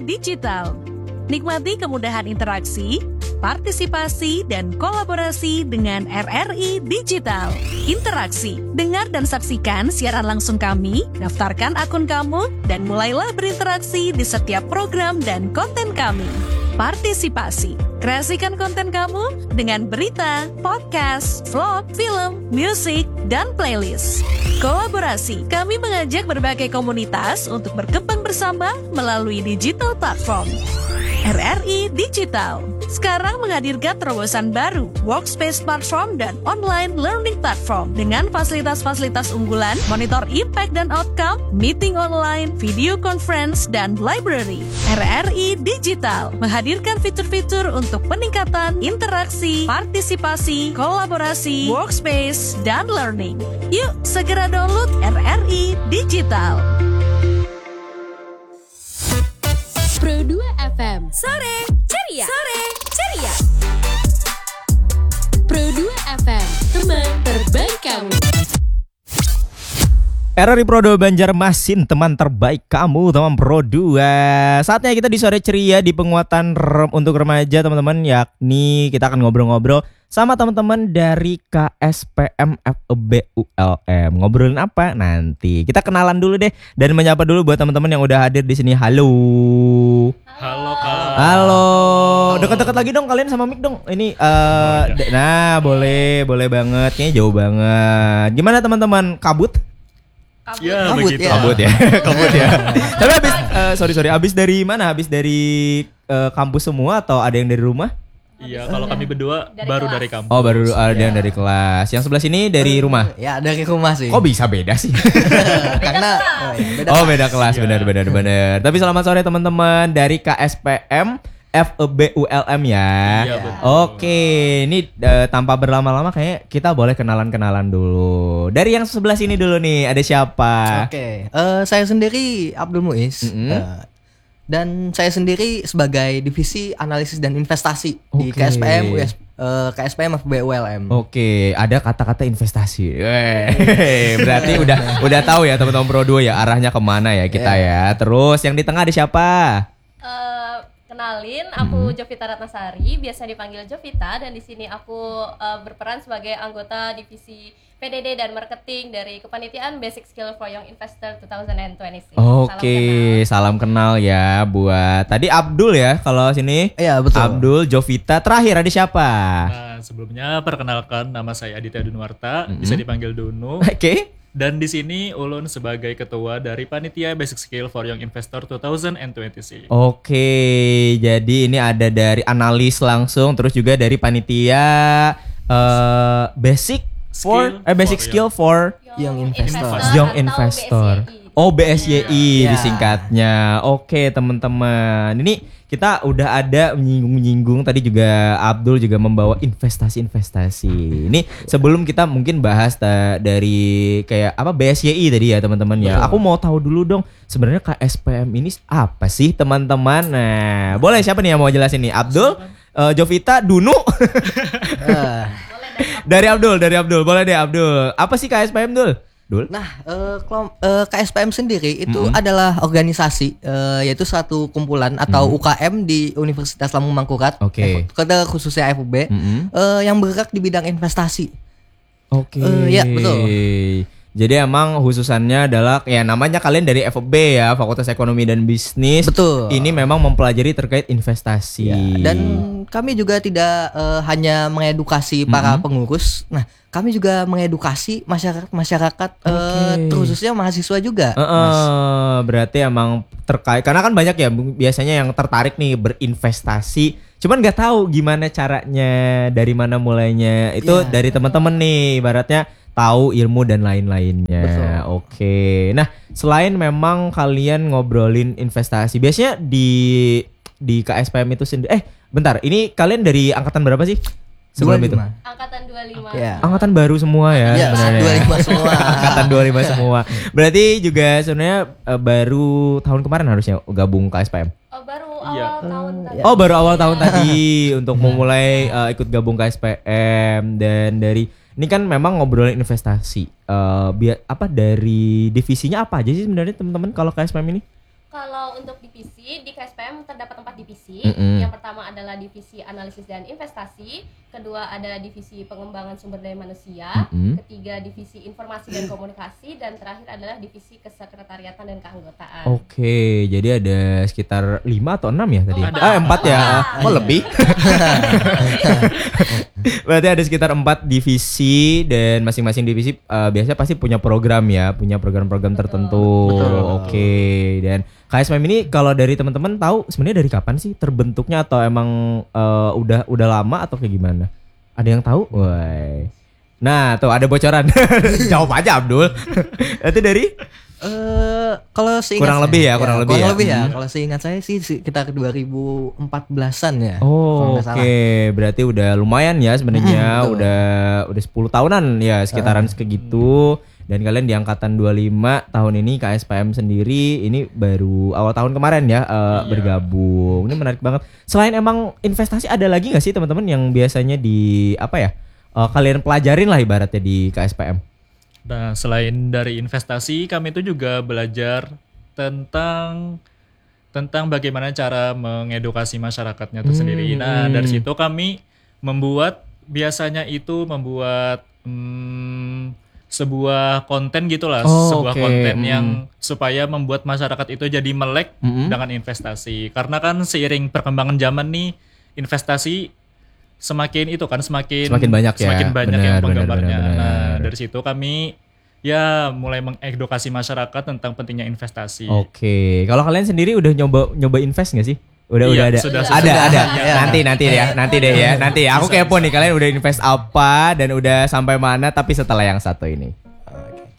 Digital. Nikmati kemudahan interaksi, partisipasi, dan kolaborasi dengan RRI Digital. Interaksi, dengar dan saksikan siaran langsung kami, daftarkan akun kamu, dan mulailah berinteraksi di setiap program dan konten kami. Partisipasi, kreasikan konten kamu dengan berita, podcast, vlog, film, musik, dan playlist. Kolaborasi, kami mengajak berbagai komunitas untuk berkembang bersama melalui digital platform. RRI Digital sekarang menghadirkan terobosan baru, workspace platform dan online learning platform dengan fasilitas-fasilitas unggulan, monitor impact dan outcome, meeting online, video conference, dan library. RRI Digital menghadirkan fitur-fitur untuk peningkatan interaksi, partisipasi, kolaborasi, workspace, dan learning. Yuk segera download RRI Digital. Pro 2 FM. Sore ceria. Sore ceria. Pro 2 FM, teman terbaik kamu. RRI Pro 2 Banjarmasin, teman terbaik kamu, teman Pro 2. Saatnya kita di sore ceria di penguatan untuk remaja, teman-teman. Yakni kita akan ngobrol-ngobrol sama teman-teman dari KSPM FEB ULM. Ngobrolin apa? Nanti kita kenalan dulu deh dan menyapa dulu buat teman-teman yang udah hadir di sini. Halo. Halo Kak. Halo. Dekat-dekat lagi dong kalian sama mic dong. Ini nah, boleh banget. Kayaknya jauh banget. Gimana teman-teman? Kabut? Ya, begitu. Kabut ya. Kabut ya. Tapi habis dari mana? Habis dari kampus semua atau ada yang dari rumah? Iya, kalau kami berdua baru dari kampus. Oh, baru ada yang dari kelas. Yang sebelah sini dari rumah? Ya, dari rumah sih. Kok bisa beda sih? Karena beda kelas. Benar. Tapi selamat sore teman-teman dari KSPM FEB ULM ya. Iya, betul. Oke, ini tanpa berlama-lama kayak kita boleh kenalan-kenalan dulu. Dari yang sebelah sini dulu nih, ada siapa? Oke, saya sendiri Abdul Muiz. Dan saya sendiri sebagai divisi analisis dan investasi di KSPM FEB ULM. Oke, ada kata-kata investasi. Berarti udah tahu ya teman-teman Pro 2 ya arahnya kemana ya kita ya. Terus yang di tengah ada siapa? Kenalin, aku Jovita Ratnasari, biasa dipanggil Jovita, dan di sini aku berperan sebagai anggota divisi PDD dan marketing dari kepanitiaan Basic Skill for Young Investor 2026. Oke, salam kenal ya buat tadi Abdul ya kalau sini. Iya, betul. Abdul, Jovita, terakhir ada siapa? Nah, sebelumnya perkenalkan, nama saya Aditya Dunwarta, bisa dipanggil Dunu. Oke. Dan di sini Ulun sebagai ketua dari panitia Basic Skill for Young Investor 2026. Oke, jadi ini ada dari analis langsung, terus juga dari panitia Basic Skill for Young Investor. Young Investor. Oh, BSYI disingkatnya. Oke, teman-teman. Ini kita udah ada menyinggung tadi juga Abdul juga membawa investasi. Ini sebelum kita mungkin bahas dari kayak apa BSYI tadi ya, teman-teman ya. Aku mau tahu dulu dong, sebenarnya KSPM ini apa sih, teman-teman? Nah, boleh siapa nih yang mau jelasin nih? Abdul, Jovita, Dunu. Dari Abdul. Boleh deh Abdul. Apa sih KSPM, Dul? Nah, KSPM sendiri itu adalah organisasi, yaitu suatu kumpulan atau UKM di Universitas Lambung Mangkurat, khususnya FEB, yang bergerak di bidang investasi. Oke. Ya, betul. Jadi emang khususannya adalah ya namanya kalian dari FEB ya, Fakultas Ekonomi dan Bisnis. Betul. Ini memang mempelajari terkait investasi. Ya, dan kami juga tidak hanya mengedukasi para pengurus. Nah, kami juga mengedukasi masyarakat khususnya mahasiswa juga. Berarti emang terkait karena kan banyak ya biasanya yang tertarik nih berinvestasi. Cuman nggak tahu gimana caranya, dari mana mulainya. Itu dari teman-teman nih, ibaratnya tahu ilmu dan lain-lainnya. Betul. Oke. Nah, selain memang kalian ngobrolin investasi, biasanya di KSPM itu sendiri. Bentar, ini kalian dari angkatan berapa sih? Sebelum 25. itu. Angkatan 25. Ya. Angkatan baru semua ya sebenarnya. 25 semua. Angkatan 25 semua. Berarti juga sebenarnya baru tahun kemarin harusnya gabung KSPM. Baru awal tahun tadi. Oh, baru awal tahun tadi untuk memulai ikut gabung KSPM. Dan dari ini kan memang ngobrolin investasi. Dari divisinya apa aja sih sebenarnya teman-teman kalau KSPM ini? Kalau untuk divisi di KSPM terdapat 4 divisi. Mm-mm. Yang pertama adalah divisi analisis dan investasi, kedua ada divisi pengembangan sumber daya manusia, Mm-mm. ketiga divisi informasi dan komunikasi, dan terakhir adalah divisi kesekretariatan dan keanggotaan. Oke, jadi ada sekitar 5 atau 6 ya tadi? Oh, 4 ya. Oh, lebih. Berarti ada sekitar 4 divisi dan masing-masing divisi biasanya pasti punya program ya, punya program-program tertentu. Betul. Oke, dan KSPM ini kalau dari teman-teman tahu sebenarnya dari kapan sih terbentuknya atau emang udah lama atau kayak gimana? Ada yang tahu? Woi. Nah, tuh ada bocoran. Jawab aja Abdul. Itu dari Kalau seingat Kurang saya, lebih ya, kurang lebih ya. Kalau seingat saya sih sekitar 2014-an ya. Oh, kalau nggak oke. salah. Berarti udah lumayan ya sebenarnya. betul. Udah 10 tahunan ya sekitaran segitu. Dan kalian di angkatan 25 tahun ini KSPM sendiri ini baru awal tahun kemarin ya bergabung. Ini menarik banget. Selain emang investasi ada lagi nggak sih teman-teman yang biasanya di apa ya? Kalian pelajarin lah ibaratnya di KSPM. Nah, selain dari investasi, kami itu juga belajar tentang bagaimana cara mengedukasi masyarakatnya itu sendiri. Nah, dari situ kami biasanya membuat sebuah konten gitulah, sebuah konten yang supaya membuat masyarakat itu jadi melek dengan investasi. Karena kan seiring perkembangan zaman nih, investasi semakin banyak ya. semakin banyak Benar, yang penggemarnya. benar. Nah, dari situ kami ya mulai mengedukasi masyarakat tentang pentingnya investasi. Oke. Kalau kalian sendiri udah nyoba invest nggak sih? Udah ada. sudah. Ada. Ya. Nanti deh ya. Aku kepo nih kalian udah invest apa dan udah sampai mana tapi setelah yang satu ini.